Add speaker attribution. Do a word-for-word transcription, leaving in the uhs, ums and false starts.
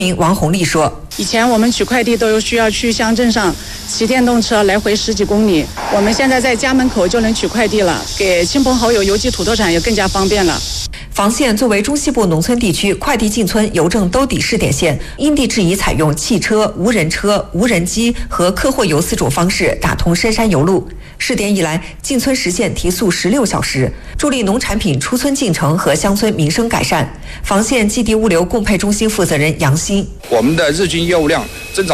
Speaker 1: 王红丽说：“
Speaker 2: 以前我们取快递都有需要去乡镇上骑电动车来回十几公里，我们现在在家门口就能取快递了，给亲朋好友邮寄土特产也更加方便了。”
Speaker 1: 房县作为中西部农村地区快递进村邮政兜底试点县，因地制宜采用汽车、无人车、无人机和客货邮四种方式打通深山邮路。试点以来，进村实现提速十六小时，助力农产品出村进城和乡村民生改善。房县寄递物流供配中心负责人杨鑫：“
Speaker 3: 我们的日均业务量增长。”